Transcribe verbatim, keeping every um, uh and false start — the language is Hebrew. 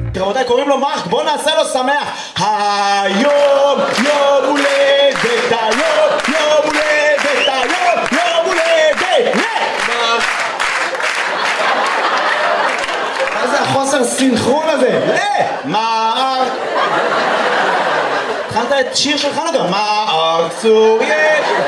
רבותיי, קוראים לו מרק, בואו נעשה לו שמח. היום יום הולדת, היום יום הולדת, היום יום הולדת למרק. מה זה החוסר סינכרון הזה? למרק. התחלת את שיר של חנוכה. מרק צור יש